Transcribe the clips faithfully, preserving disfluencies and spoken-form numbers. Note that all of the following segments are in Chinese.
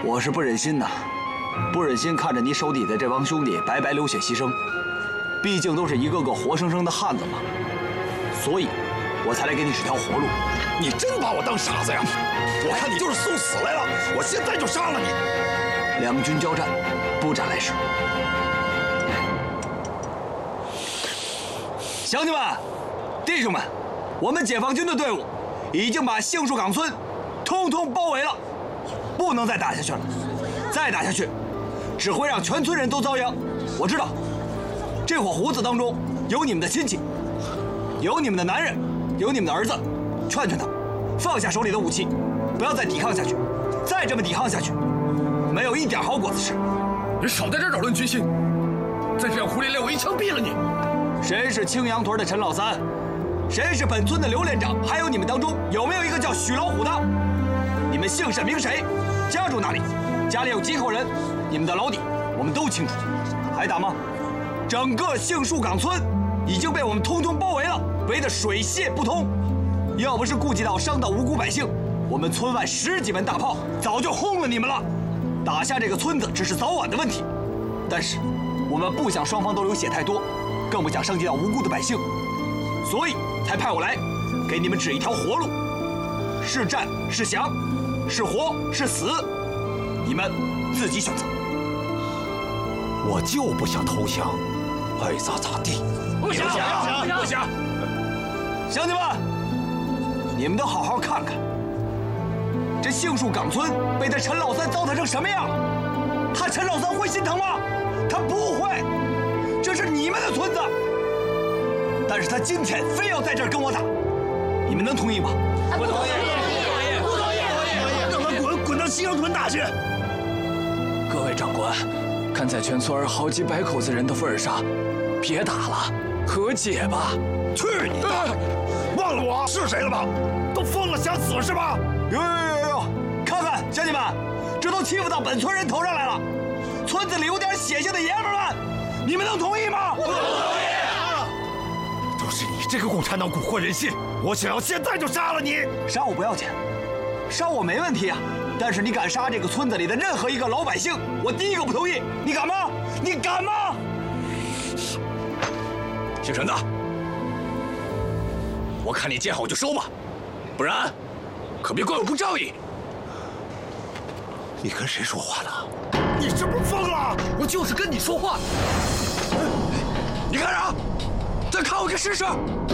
我是不忍心呐，不忍心看着你手底的这帮兄弟白白流血牺牲，毕竟都是一个个活生生的汉子嘛，所以，我才来给你指条活路。 你真把我当傻子呀？我看你就是送死来了，我现在就杀了你。 两军交战，不斩来使。乡亲们，弟兄们，我们解放军的队伍已经把杏树岗村通通包围了，不能再打下去了。再打下去，只会让全村人都遭殃。我知道，这伙胡子当中有你们的亲戚，有你们的男人，有你们的儿子，劝劝他，放下手里的武器，不要再抵抗下去。再这么抵抗下去，没有一点好果子吃。 你少在这扰乱军心，再这样胡咧咧，我一枪毙了你！ 谁是青羊屯的陈老三？谁是本村的刘连长？还有你们当中有没有一个叫许老虎的？你们姓甚名谁？家住哪里？家里有几口人？你们的老底我们都清楚。还打吗？整个杏树岗村已经被我们通通包围了，围得水泄不通。要不是顾及到伤到无辜百姓，我们村外十几门大炮早就轰了你们了。打下这个村子只是早晚的问题，但是我们不想双方都流血太多，更不想伤及到无辜的百姓，所以才派我来给你们指一条活路。是战是降，是活是死，你们自己选择。 我就不想投降，爱咋咋地。 不行，不行，不行！ 乡亲们，你们都好好看看，这杏树岗村被他陈老三糟蹋成什么样了？他陈老三会心疼吗？他不会，这是你们的村子。但是他今天非要在这儿跟我打，你们能同意吗？ 不同意，不同意，不同意！ 让他滚，滚到西洋屯打去！ 各位长官，看在全村好几百口子人的份上，别打了，和解吧。 去你的！忘了我是谁了吧？都疯了，想死是吧？ 呦呦呦呦！看看乡亲们，这都欺负到本村人头上来了。村子里有点血性的爷们们，你们能同意吗？ 不同意！ 都是你这个共产党蛊惑人心！我想要现在就杀了你！ 杀我不要紧，杀我没问题啊。但是你敢杀这个村子里的任何一个老百姓，我第一个不同意。你敢吗？你敢吗？ 姓陈的，我看你见好就收吧，不然可别怪我不仗义。你跟谁说话呢？你是不是疯了？ 我就是跟你说话。 你看啥？再看我个试试。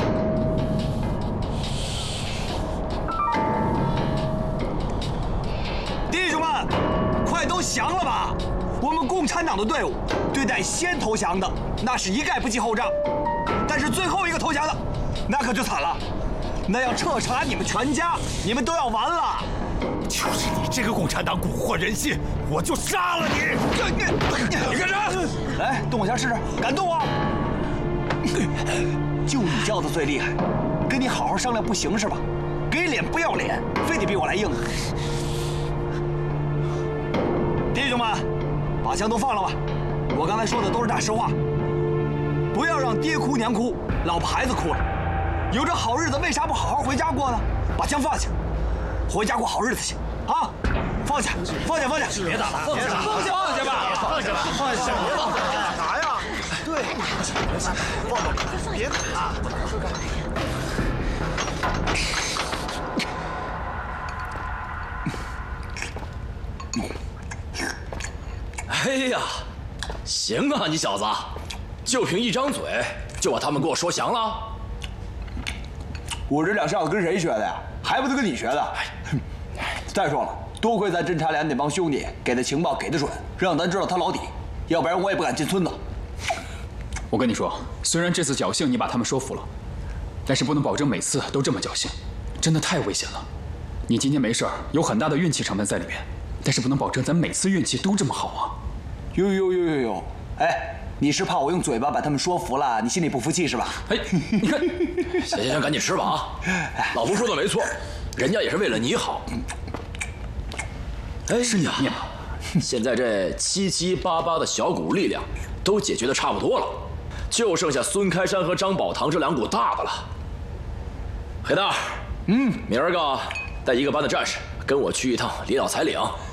弟兄们，快都降了吧！我们共产党的队伍对待先投降的，那是一概不记后账；但是最后一个投降的，那可就惨了，那要彻查你们全家，你们都要完了。 就是你这个共产党蛊惑人心，我就杀了你！你你干啥？ 来，动我下试试，敢动我？就你叫的最厉害，跟你好好商量不行是吧？给脸不要脸，非得逼我来硬。弟兄们，把枪都放了吧！我刚才说的都是大实话，不要让爹哭娘哭，老婆孩子哭了。有这好日子，为啥不好好回家过呢？把枪放下，回家过好日子去啊！放下，放下，放下！ 别打了，放下，放下，放下吧，放下吧，放下！ 干啥呀？对，放放，别打！ 哎呀，行啊，你小子，就凭一张嘴就把他们给我说降了。 我这两下子跟谁学的呀？还不是跟你学的。再说了，多亏咱侦察连那帮兄弟给的情报给的准，让咱知道他老底，要不然我也不敢进村子。 我跟你说，虽然这次侥幸你把他们说服了，但是不能保证每次都这么侥幸，真的太危险了。你今天没事儿，有很大的运气成分在里面，但是不能保证咱每次运气都这么好啊。 呦呦呦呦呦！哎，你是怕我用嘴巴把他们说服了，你心里不服气是吧？ 哎，你看，行行行，赶紧吃吧啊！老夫说的没错，人家也是为了你好。哎， 是你念吗？ 现在这七七八八的小股力量都解决的差不多了，就剩下孙开山和张宝堂这两股大的了。黑蛋，嗯，明儿个带一个班的战士跟我去一趟李老彩岭，